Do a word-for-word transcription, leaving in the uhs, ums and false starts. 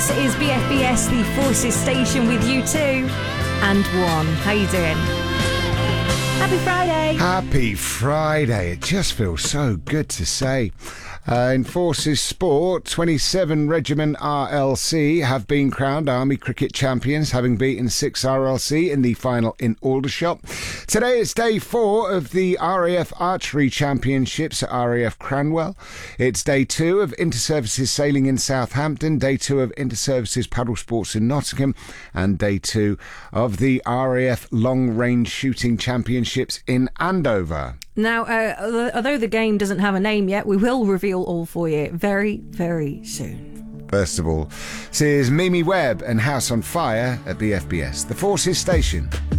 This is B F B S, the Forces Station, with you two and one. How you doing? Happy Friday. Happy Friday. It just feels so good to say. Uh, in Forces Sport, twenty-seven Regiment R L C have been crowned Army Cricket Champions, having beaten six R L C in the final in Aldershot. Today it's day four of the R A F Archery Championships at R A F Cranwell. It's day two of Inter-Services Sailing in Southampton, day two of Inter-Services Paddle Sports in Nottingham, and day two of the R A F Long Range Shooting Championships in Andover. Now, uh, although the game doesn't have a name yet, we will reveal all for you very, very soon. First of all, this is Mimi Webb and House on Fire at B F B S, the Forces Station.